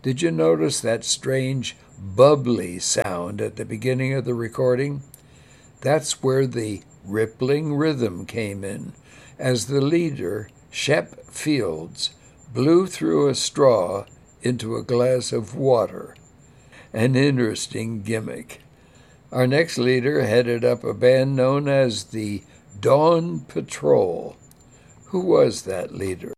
Did you notice that strange bubbly sound at the beginning of the recording? That's where the rippling rhythm came in, as the leader, Shep Fields, blew through a straw into a glass of water. An interesting gimmick. Our next leader headed up a band known as the Dawn Patrol. Who was that leader?